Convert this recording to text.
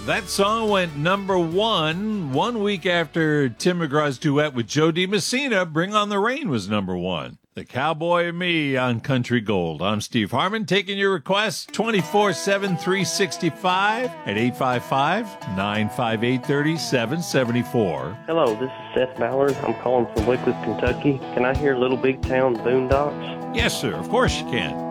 That song went number 1 week after Tim McGraw's duet with Joe DiMessina, Bring on the Rain, was number 1. The Cowboy and Me on Country Gold. I'm Steve Harmon, taking your requests 24/7, 365 at 855-958-3774. Hello, this is Seth Ballard. I'm calling from Wycliffe, Kentucky. Can I hear Little Big Town Boondocks? Yes, sir. Of course you can.